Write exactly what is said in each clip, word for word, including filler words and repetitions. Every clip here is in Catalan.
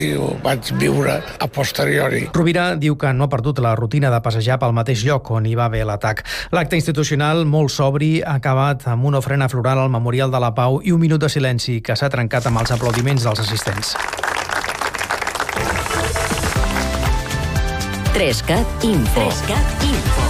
i ho vaig viure a posteriori. Rovira diu que no ha perdut la rutina de passejar pel mateix lloc on hi va haver l'atac. L'acte institucional, molt sobri, ha acabat amb una ofrena floral al Memorial de la Pau i un minut de silenci que s'ha trencat amb els aplaudiments dels assistents. Trescat Info. Trescat Info.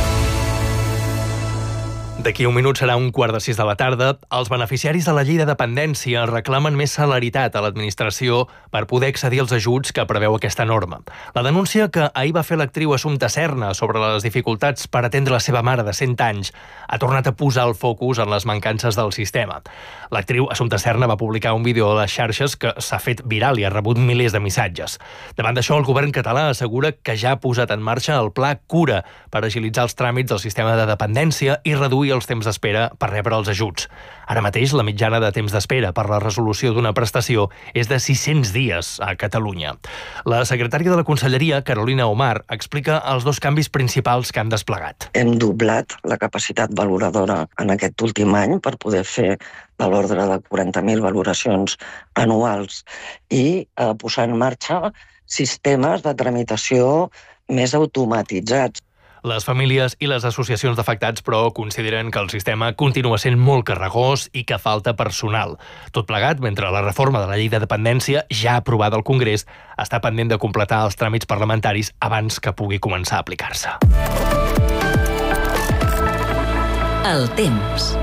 D'aquí un minut serà un quart de sis de la tarda. Els beneficiaris de la llei de dependència reclamen més celeritat a l'administració per poder accedir als ajuts que preveu aquesta norma. La denúncia que ahir va fer l'actriu Assumpta Serna sobre les dificultats per atendre la seva mare de cent anys ha tornat a posar el focus en les mancances del sistema. L'actriu Assumpta Serna va publicar un vídeo a les xarxes que s'ha fet viral i ha rebut milers de missatges. Davant d'això, el govern català assegura que ja ha posat en marxa el Pla Cura per agilitzar els tràmits del sistema de dependència i reduir els temps d'espera per rebre els ajuts. Ara mateix, la mitjana de temps d'espera per la resolució d'una prestació és de sis-cents dies a Catalunya. La secretària de la Conselleria, Carolina Omar, explica els dos canvis principals que han desplegat. Hem doblat la capacitat valoradora en aquest últim any per poder fer de l'ordre de quaranta mil valoracions anuals i eh, posar en marxa sistemes de tramitació més automatitzats. Les famílies i les associacions d'afectats, però, consideren que el sistema continua sent molt carregós i que falta personal. Tot plegat, mentre la reforma de la llei de dependència, ja aprovada al Congrés, està pendent de completar els tràmits parlamentaris abans que pugui començar a aplicar-se. El temps.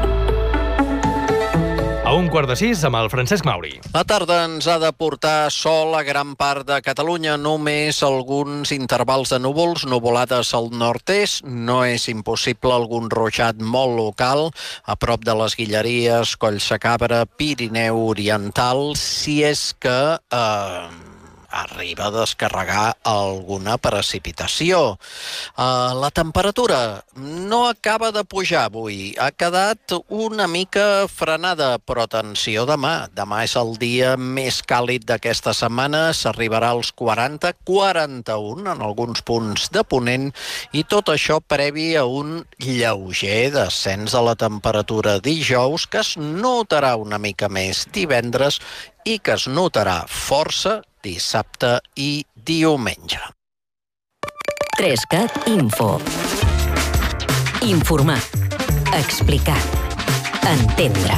A un quart de sis amb el Francesc Mauri. La tarda ens ha de portar sol a gran part de Catalunya, només alguns intervals de núvols, nuvolades al nord-est. No és impossible algun ruixat molt local a prop de les Guilleries, Collsacabra, Pirineu Oriental, si és que eh, arriba a descarregar alguna precipitació. Uh, la temperatura no acaba de pujar avui, ha quedat una mica frenada, però atenció demà. Demà és el dia més càlid d'aquesta setmana, s'arribarà als quaranta, quaranta-un en alguns punts de Ponent, i tot això previ a un lleuger descens de la temperatura dijous, que es notarà una mica més divendres i que es notarà força dissabte i diumenge. Trescat Info. Informar. Explicar. Entendre.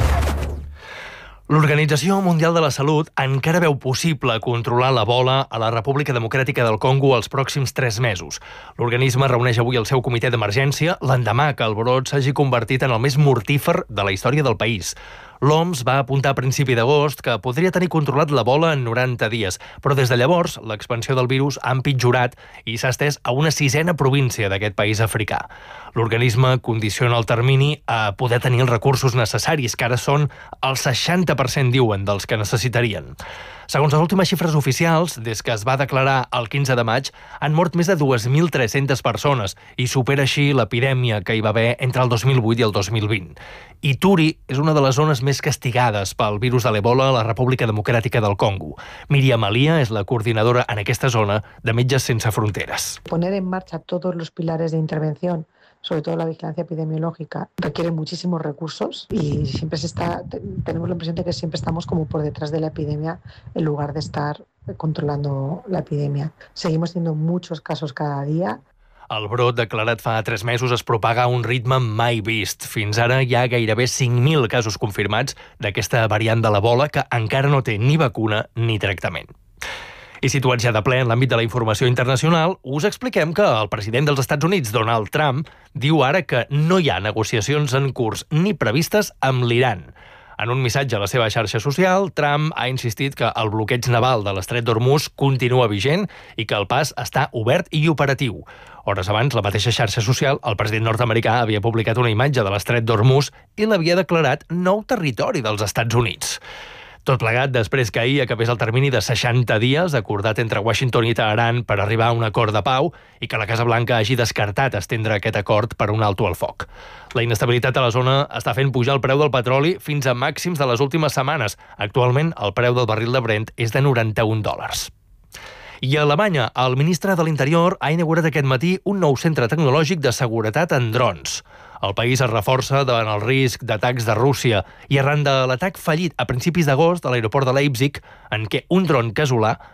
L'Organització Mundial de la Salut encara veu possible controlar l'Ebola a la República Democràtica del Congo els pròxims tres mesos. L'organisme reuneix avui el seu comitè d'emergència l'endemà que el brot s'hagi convertit en el més mortífer de la història del país. L'O M S va apuntar a principi d'agost que podria tenir controlat l'Ebola en noranta dies, però des de llavors l'expansió del virus ha empitjorat i s'ha estès a una sisena província d'aquest país africà. L'organisme condiciona el termini a poder tenir els recursos necessaris, que ara són el seixanta per cent, diuen, dels que necessitarien. Segons les últimes xifres oficials, des que es va declarar el quinze de maig, han mort més de dues mil tres-centes persones i supera així l'epidèmia que hi va haver entre el dos mil vuit i el dos mil vint. Ituri és una de les zones més castigades pel virus de l'Ebola a la República Democràtica del Congo. Míriam Alia és la coordinadora en aquesta zona de Metges Sense Fronteres. Poner en marcha todos los pilares de intervención, sobre todo la vigilancia epidemiológica, requiere muchísimos recursos y siempre se está, tenemos la impresión de que siempre estamos como por detrás de la epidemia en lugar de estar controlando la epidemia. Seguimos teniendo muchos casos cada día. El brot declarat fa tres mesos es propaga a un ritme mai vist. Fins ara hi ha gairebé cinc mil casos confirmats d'aquesta variant de l'Ebola que encara no té ni vacuna ni tractament. I situats ja de ple en l'àmbit de la informació internacional, us expliquem que el president dels Estats Units, Donald Trump, diu ara que no hi ha negociacions en curs ni previstes amb l'Iran. En un missatge a la seva xarxa social, Trump ha insistit que el bloqueig naval de l'Estret d'Hormuz continua vigent i que el pas està obert i operatiu. Hores abans, la mateixa xarxa social, el president nord-americà havia publicat una imatge de l'Estret d'Hormuz i l'havia declarat nou territori dels Estats Units. Tot plegat després que ahir acabés el termini de seixanta dies acordat entre Washington i Teheran per arribar a un acord de pau i que la Casa Blanca hagi descartat estendre aquest acord per un alto al foc. La inestabilitat a la zona està fent pujar el preu del petroli fins a màxims de les últimes setmanes. Actualment, el preu del barril de Brent és de noranta-un dòlars. I a Alemanya, el ministre de l'Interior ha inaugurat aquest matí un nou centre tecnològic de seguretat en drons. El país es reforça davant el risc d'atacs de Rússia i arran de l'atac fallit a principis d'agost a l'aeroport de Leipzig, en què un dron casolà